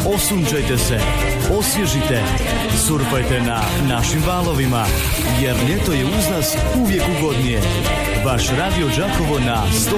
Osunčajte se, osvježite, surfajte na našim valovima, jer ljeto je uz nas uvijek ugodnije. Vaš Radio Đakovo na 100